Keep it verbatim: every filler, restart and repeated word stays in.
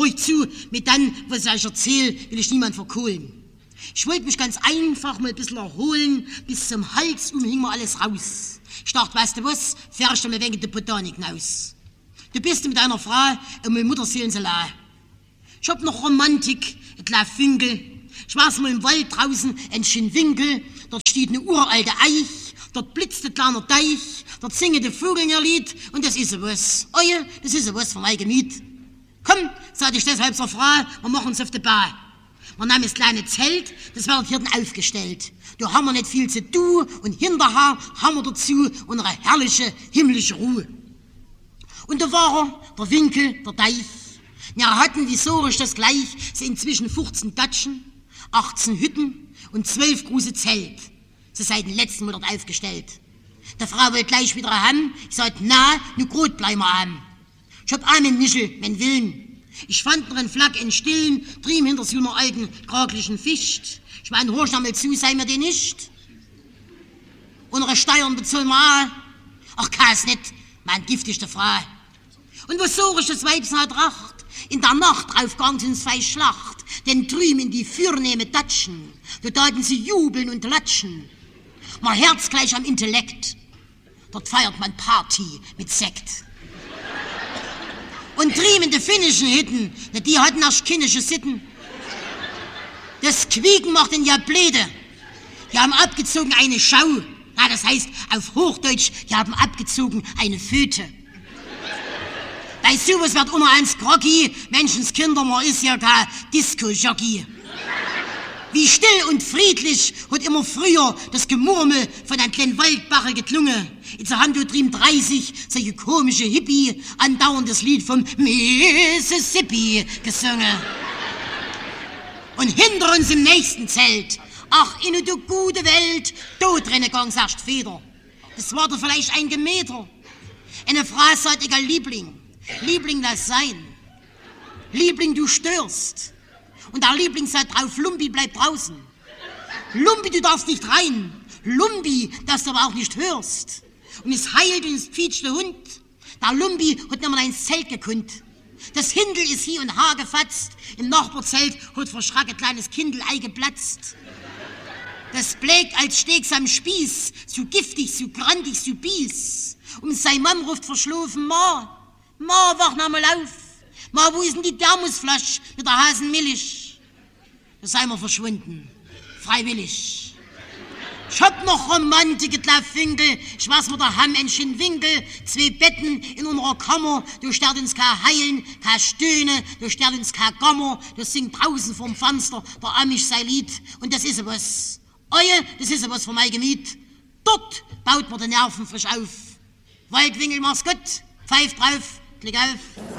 ruhig zu, mit dann, was ich euch erzähle, will ich niemand verkohlen. Ich wollte mich ganz einfach mal ein bisschen erholen, bis zum Hals um hing mir alles raus. Ich dachte, weißt du was, fährst du mal wegen der Botanik aus. Du bist mit deiner Frau und meine Mutter sehen sie la. Ich hab noch Romantik, ein kleiner Finkel. Ich war's mal im Wald draußen, ein schönen Winkel. Dort steht eine uralte Eich, dort blitzt ein kleiner Deich, dort singe der Vogel ihr Lied und das ist was. Oh ja, das ist was für mein Gemüt. Komm, sagte ich deshalb zur Frau, wir machen uns auf die Bahn. Wir nahmen das kleine Zelt, das wird hier dann aufgestellt. Da haben wir nicht viel zu tun und hinterher haben wir dazu unsere herrliche himmlische Ruhe. Und da war er, der Winkel, der Deich. Ja, hatten, wie so ist das gleich, so inzwischen fünfzehn Datschen, achtzehn Hütten und zwölf große Zelt. Sie seit dem letzten Mal dort aufgestellt. Der Frau wollte gleich wieder haben. Ich sagte, na, nu gut bleiben wir haben. Ich hab auch mein Nischel, mein Willen. Ich fand noch einen Flack in Stillen, trieb hinter so einer alten, kraglichen Ficht. Ich mein, horch noch mal zu, sei mir die nicht. Unsere Steuern bezahlen wir auch. Ach, kann's nicht, mein giftigste Frau. Und was so ist das Weibs hat Tracht? In der Nacht draufgegangen sind zwei Schlacht, denn drüben in die fürnehme Datschen, da taten sie jubeln und latschen. Mein Herz gleich am Intellekt, dort feiert man Party mit Sekt. Und drüben in die finnischen Hütten, die hatten erst kindische Sitten. Das Quieken macht den ja bläde. Die haben abgezogen eine Schau, ja, das heißt auf Hochdeutsch, die haben abgezogen eine Föte. Bei sowas wird immer eins groggy, Menschenskinder, man ist ja kein Disco-Jockey. Wie still und friedlich hat immer früher das Gemurmel von einem kleinen Waldbacher geklungen. Jetzt haben wir drüben dreißig solche komische Hippie andauernd das Lied vom Mississippi gesungen. Und hinter uns im nächsten Zelt, ach, in der gute Welt, da drinnen gang's erst Feder. Das war doch vielleicht ein Gemeter. Eine Frau sagt, egal Liebling. Liebling, lass sein. Liebling, du störst. Und der Liebling sagt drauf, Lumpi, bleib draußen. Lumpi, du darfst nicht rein. Lumpi, dass du aber auch nicht hörst. Und es heilt und es quietscht der Hund. Der Lumpi hat nicht mal ins Zelt gekunnt. Das Hindel ist hier und haar gefatzt. Im Nachbarzelt hat verschrack ein kleines Kindel Ei geplatzt. Das blägt als Steaks am Spieß, so giftig, so grandig, so bies. Und sein Mann ruft verschlafen, Ma, Ma, wach noch mal auf. Ma, wo ist denn die Thermosflasche mit der Hasenmilch? Da sei wir verschwunden, freiwillig. Ich hab noch Romantik, Finkel, ich weiß mit der Hamm ein schönen Winkel, zwei Betten in unserer Kammer, du sterbt uns kein Heilen, kein Stöhne, du sterbt uns kein Gammer, du singt draußen vorm Fenster der Amish sein Lied und das ist was. Oje, das ist was für mein Gemüt. Dort baut man die Nerven frisch auf. Waldwinkel, mach's gut, pfeif drauf, klick auf.